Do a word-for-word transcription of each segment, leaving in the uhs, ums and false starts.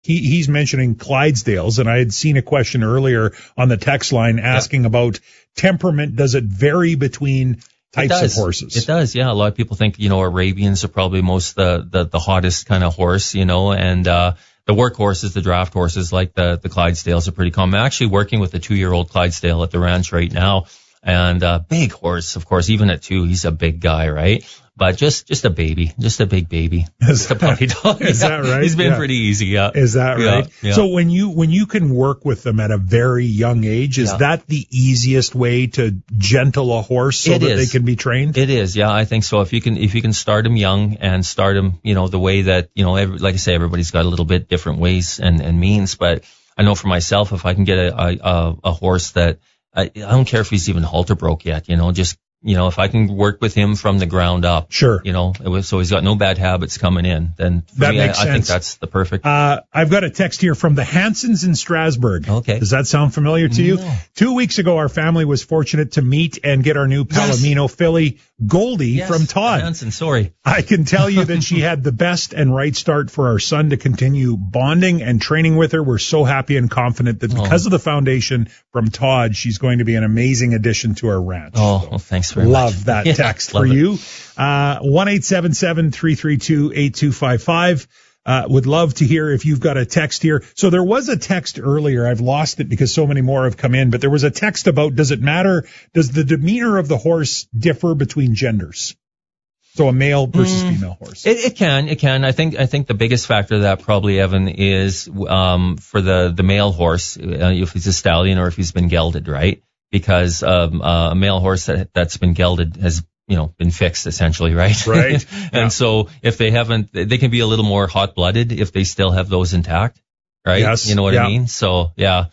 he, he's mentioning Clydesdales, and I had seen a question earlier on the text line asking yeah. about temperament. Does it vary between types of horses? It does, yeah. A lot of people think, you know, Arabians are probably most the, the, the hottest kind of horse, you know, and, uh, the work horses, the draft horses like the, the Clydesdales are pretty common. I'm actually working with a two-year-old Clydesdale at the ranch right now, and, uh, big horse, of course, even at two, he's a big guy, right? But just, just a baby, just a big baby. Is just a puppy dog. Is yeah. that right? He's been yeah. pretty easy, yeah. Is that right? Yeah, yeah. So when you, when you can work with them at a very young age, is yeah. that the easiest way to gentle a horse so it that is. they can be trained? It is, yeah, I think so. If you can, if you can start them young and start them, you know, the way that, you know, every, like I say, everybody's got a little bit different ways and, and means, but I know for myself, if I can get a, a, a horse that, I, I don't care if he's even halter broke yet, you know, just, you know, if I can work with him from the ground up, sure, you know, it was, so he's got no bad habits coming in, then for that me, makes I, sense. I think that's the perfect. Uh, I've got a text here from the Hansons in Strasbourg. Okay. Does that sound familiar to you? No. Two weeks ago, our family was fortunate to meet and get our new Palomino yes. filly, Goldie, yes, from Todd. Hanson, sorry. I can tell you that she had the best and right start for our son to continue bonding and training with her. We're so happy and confident that because oh. of the foundation from Todd, she's going to be an amazing addition to our ranch. Oh, so well, thanks very love much. Love that yeah, text for it. you. Uh, one eight seven seven, three three two, eight two five five. Uh, would love to hear if you've got a text here. So there was a text earlier. I've lost it because so many more have come in, but there was a text about, does it matter? Does the demeanor of the horse differ between genders? So a male versus mm, female horse. It, it can, it can. I think, I think the biggest factor of that probably, Evan, is, um, for the, the male horse, uh, if he's a stallion or if he's been gelded, right? Because, um, uh, a male horse that, that's been gelded has, you know, been fixed essentially, right? Right. and yeah. so if they haven't, they can be a little more hot blooded if they still have those intact, right? Yes. You know what yeah. I mean? So, yeah.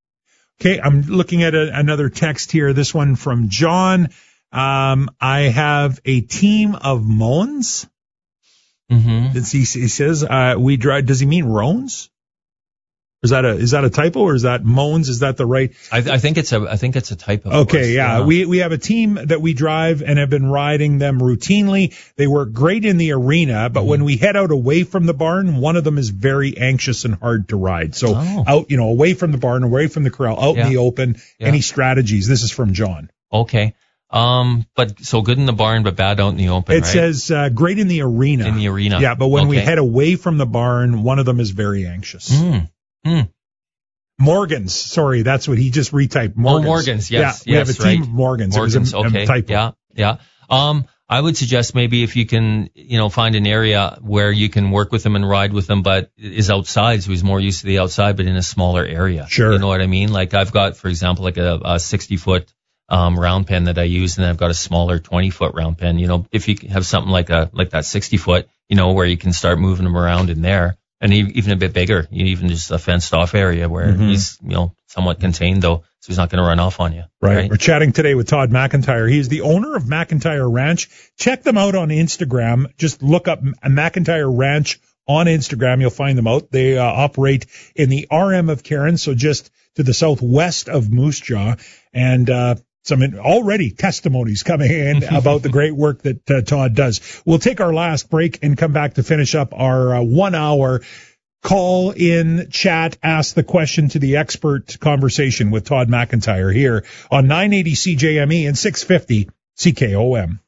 Okay. I'm looking at a, another text here. This one from John. Um, I have a team of Moans. Mm-hmm. He, he says, uh, we drive, does he mean Roans? Is that a, is that a typo or is that Moans? Is that the right? I, I think it's a, I think it's a typo. Okay. Yeah. yeah. We, we have a team that we drive and have been riding them routinely. They work great in the arena, but mm-hmm. when we head out away from the barn, one of them is very anxious and hard to ride. So oh. out, you know, away from the barn, away from the corral, out yeah. in the open, yeah. any strategies? This is from John. Okay. Um, but so good in the barn, but bad out in the open, It right? says, uh, great in the arena. In the arena. Yeah. But when okay. we head away from the barn, one of them is very anxious. Mm. Mm. Morgans, sorry, that's what he just retyped. Morgans. Oh, Morgans, yes, yeah, we yes, have a right. team of Morgans. Morgans, it was a, okay, a typo. yeah, yeah. Um, I would suggest maybe if you can, you know, find an area where you can work with them and ride with them, but is outside, so he's more used to the outside, but in a smaller area. Sure. You know what I mean? Like I've got, for example, like a, a sixty foot um round pen that I use, and I've got a smaller twenty foot round pen. You know, if you have something like a like that sixty foot, you know, where you can start moving them around in there. And even a bit bigger, even just a fenced off area where mm-hmm. he's, you know, somewhat contained though, so he's not going to run off on you. Right. right. We're chatting today with Todd McIntyre. He is the owner of McIntyre Ranch. Check them out on Instagram. Just look up McIntyre Ranch on Instagram. You'll find them out. They uh, operate in the R M of Karen, so just to the southwest of Moose Jaw. And, uh, some already testimonies coming in about the great work that uh, Todd does. We'll take our last break and come back to finish up our uh, one hour call in chat, ask the question to the expert conversation with Todd McIntyre here on nine eighty C J M E and six fifty C K O M.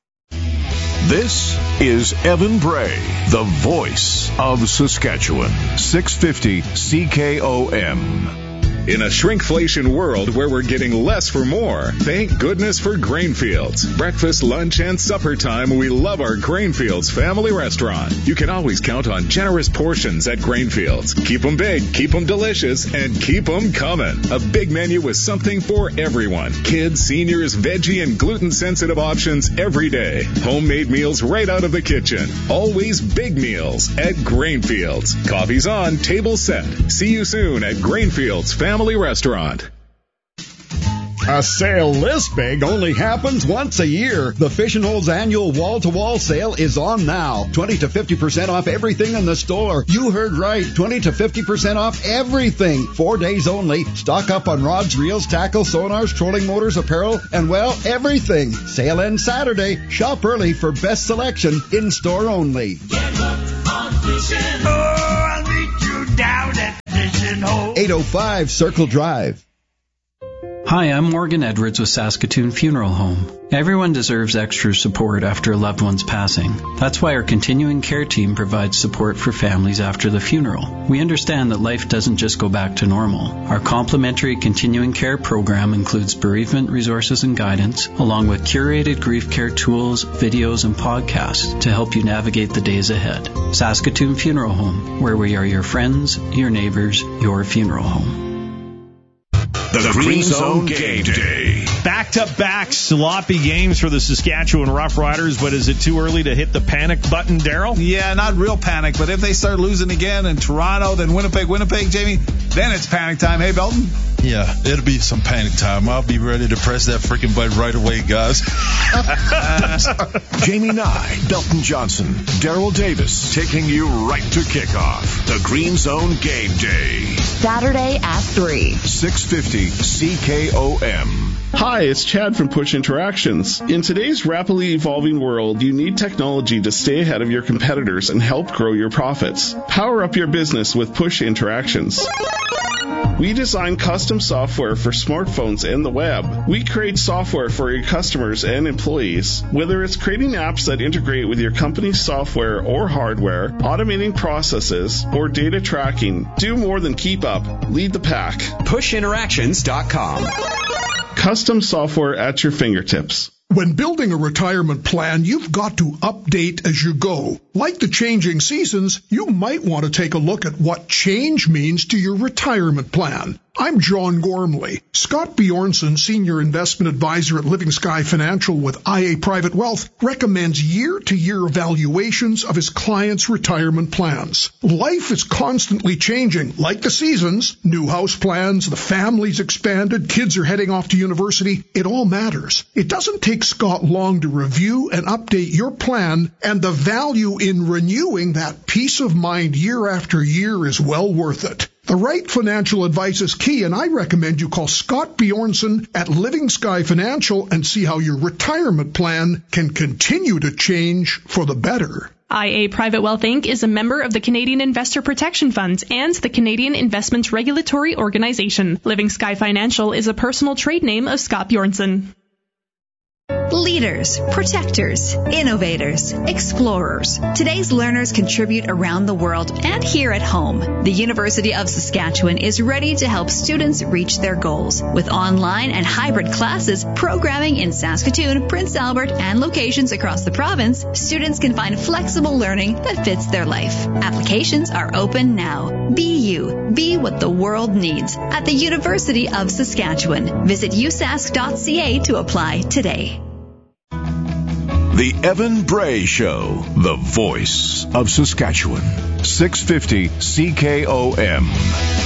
This is Evan Bray, the voice of Saskatchewan. six fifty C K O M. In a shrinkflation world where we're getting less for more, thank goodness for Grainfields. Breakfast, lunch, and supper time, we love our Grainfields family restaurant. You can always count on generous portions at Grainfields. Keep them big, keep them delicious, and keep them coming. A big menu with something for everyone. Kids, seniors, veggie, and gluten-sensitive options every day. Homemade meals right out of the kitchen. Always big meals at Grainfields. Coffee's on, table set. See you soon at Grainfields Family Family Restaurant. A sale this big only happens once a year. The Fish and Holes annual wall-to-wall sale is on now. twenty to fifty percent off everything in the store. You heard right. twenty to fifty percent off everything. Four days only. Stock up on rods, reels, tackle, sonars, trolling motors, apparel, and, well, everything. Sale ends Saturday. Shop early for best selection. In-store only. Get hooked on fishing. Oh, I'll meet you down at eight oh five Circle Drive. Hi, I'm Morgan Edwards with Saskatoon Funeral Home. Everyone deserves extra support after a loved one's passing. That's why our continuing care team provides support for families after the funeral. We understand that life doesn't just go back to normal. Our complimentary continuing care program includes bereavement resources and guidance, along with curated grief care tools, videos, and podcasts to help you navigate the days ahead. Saskatoon Funeral Home, where we are your friends, your neighbors, your funeral home. The, the Green Zone Game Day. Back-to-back sloppy games for the Saskatchewan Roughriders, but is it too early to hit the panic button, Daryl? Yeah, not real panic, but if they start losing again in Toronto, then Winnipeg, Winnipeg, Jamie, then it's panic time. Hey, Belton? Yeah, it'll be some panic time. I'll be ready to press that freaking button right away, guys. Jamie Nye, Belton Johnson, Daryl Davis, taking you right to kickoff. The Green Zone Game Day. Saturday at three. six fifty C K O M. Hi, it's Chad from Push Interactions. In today's rapidly evolving world, you need technology to stay ahead of your competitors and help grow your profits. Power up your business with Push Interactions. We design custom software for smartphones and the web. We create software for your customers and employees. Whether it's creating apps that integrate with your company's software or hardware, automating processes, or data tracking, do more than keep up. Lead the pack. push interactions dot com. Custom software at your fingertips. When building a retirement plan, you've got to update as you go. Like the changing seasons, you might want to take a look at what change means to your retirement plan. I'm John Gormley. Scott Bjornson, Senior Investment Advisor at Living Sky Financial with I A Private Wealth, recommends year-to-year evaluations of his clients' retirement plans. Life is constantly changing, like the seasons. New house plans, the family's expanded, kids are heading off to university. It all matters. It doesn't take Scott long to review and update your plan, and the value in renewing that peace of mind year after year is well worth it. The right financial advice is key, and I recommend you call Scott Bjornson at Living Sky Financial and see how your retirement plan can continue to change for the better. I A Private Wealth Incorporated is a member of the Canadian Investor Protection Fund and the Canadian Investments Regulatory Organization. Living Sky Financial is a personal trade name of Scott Bjornson. Leaders, protectors, innovators, explorers. Today's learners contribute around the world and here at home. The University of Saskatchewan is ready to help students reach their goals. With online and hybrid classes, programming in Saskatoon, Prince Albert, and locations across the province, students can find flexible learning that fits their life. Applications are open now. Be you. Be what the world needs at the University of Saskatchewan. Visit u sask dot c a to apply today. The Evan Bray Show, the voice of Saskatchewan. six fifty C K O M.